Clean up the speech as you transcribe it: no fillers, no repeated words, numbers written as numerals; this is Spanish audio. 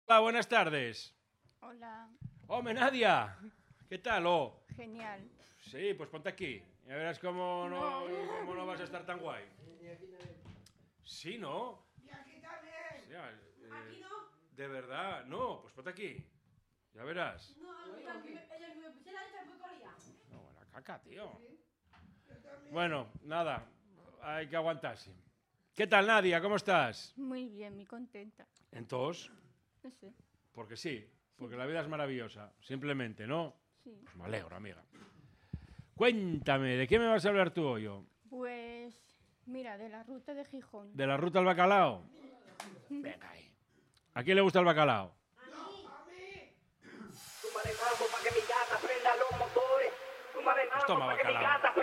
Hola, buenas tardes. Hola, Hombre, Nadia. ¿Qué tal? genial. Sí, pues ponte aquí. Ya verás cómo no vas a estar tan guay. Sí, ¿no? Y aquí también. Hostia, Aquí no. de verdad, no, pues ponte aquí. Ya verás. No, ella me puse la leche muy colía. No, buena caca, tío. Yo también. Bueno, nada, hay que aguantarse. ¿Qué tal, Nadia? ¿Cómo estás? Muy bien, muy contenta. Entonces, No sé, porque sí, porque la vida es maravillosa, simplemente, ¿no? sí. Pues me alegro, amiga. Cuéntame, ¿de qué me vas a hablar tú hoy? Pues, mira, de la ruta de Gijón. ¿De la ruta al bacalao? Venga ahí. ¿A quién le gusta el bacalao? A mí. Súmale mambo pa' que mi gata prenda los motores. Súmale Pues toma mambo pa' que mi bacalao. gata